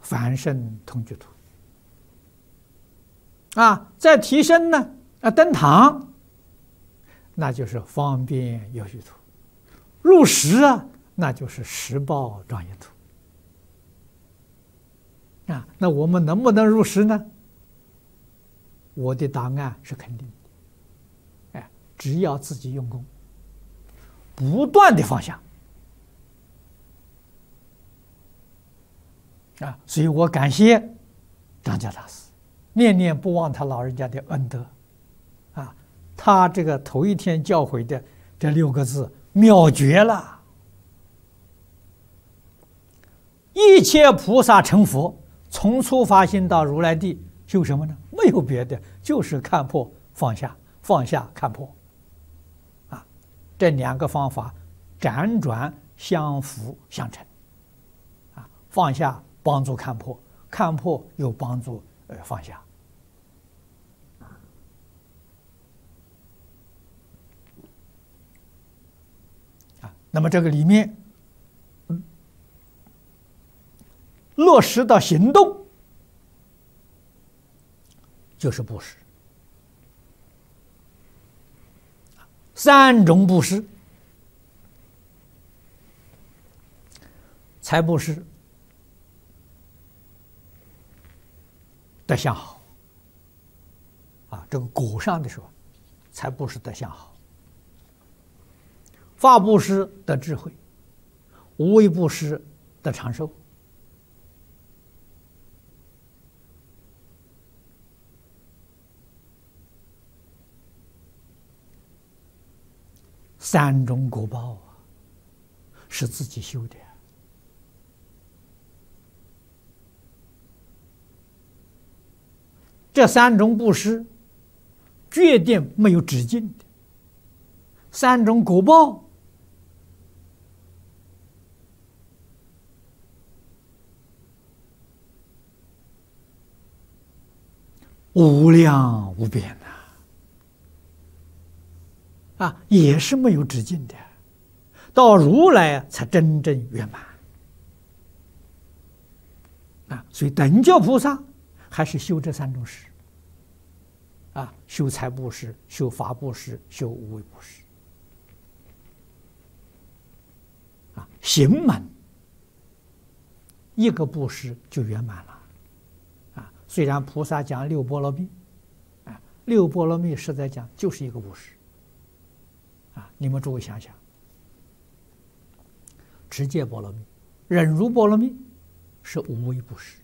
凡圣同居土。再提升呢，登堂，那就是方便有余土。入室那就是实报庄严土。那我们能不能入室呢？我的答案是肯定的。只要自己用功，不断的放下。所以我感谢张家大师，念念不忘他老人家的恩德。他这个头一天教诲的这6个字妙绝了。一切菩萨成佛，从初发心到如来地，修什么呢？没有别的，就是看破放下，放下看破。这2个方法辗转相辅相成。放下帮助看破，看破又帮助放下。那么这个里面落实到行动，就是布施。3种布施：财布施德相好。这个果上的时候，财布施德相好。法布施得智慧，无为布施得长寿。3种果报是自己修的。这3种布施决定没有止境的。3种果报无量无边也是没有止境的。到如来才真正圆满。所以等觉菩萨还是修这3种施。修财布施，修法布施，修无为布施。行门一个布施就圆满了。虽然菩萨讲6波罗蜜，6波罗蜜实在讲就是一个布施。你们诸位想想，持戒波罗蜜、忍辱波罗蜜是无为布施。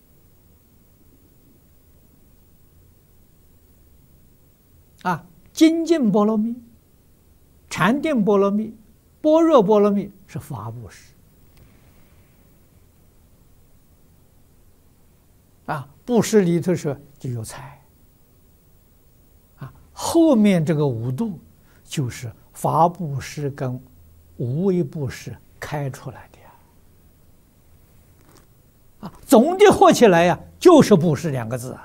精进波罗蜜、禅定波罗蜜、般若波罗蜜是法布施。布施里头说就有财。后面这个5度就是法布施跟无为布施开出来的。总的合起来就是布施2个字。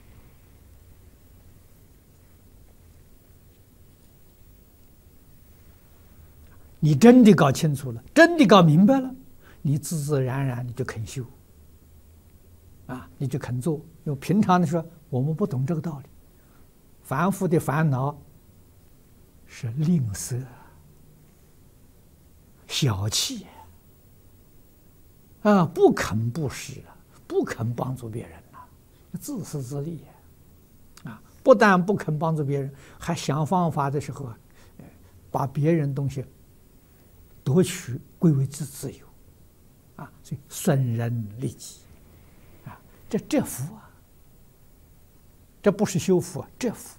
你真的搞清楚了，真的搞明白了，你自自然然你就肯修。你就肯做。因为平常的时候我们不懂这个道理，凡夫的烦恼是吝啬、小气不肯布施不肯帮助别人自私自利不但不肯帮助别人，还想方法的时候把别人东西夺取归为自由所以损人利己这福这不是修福这福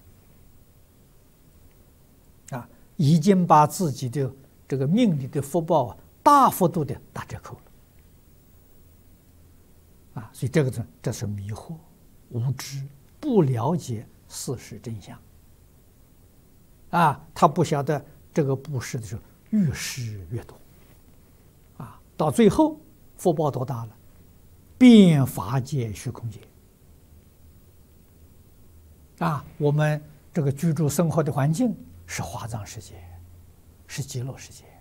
已经把自己的这个命里的福报大幅度的打折扣了所以这是迷惑、无知、不了解事实真相他不晓得这个布施的时候越施越多到最后福报多大了？遍法界虚空界我们这个居住生活的环境是华藏世界，是极乐世界